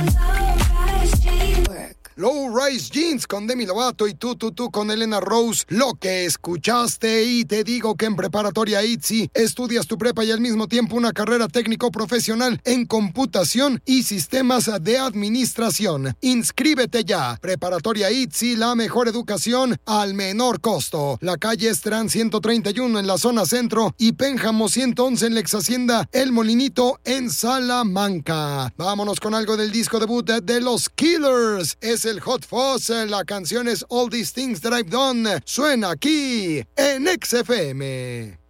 Low Rise Jeans con Demi Lovato y tú con Elena Rose. Lo que escuchaste, y te digo que en Preparatoria ITZY estudias tu prepa y al mismo tiempo una carrera técnico profesional en computación y sistemas de administración. Inscríbete ya. Preparatoria ITZY, la mejor educación al menor costo. La calle Estrán 131 en la zona centro y Pénjamo 111 en la ex hacienda El Molinito en Salamanca. Vámonos con algo del disco debut de los Killers. Es el Hot Fuzz, la canción es All These Things That I've Done. Suena aquí en XFM.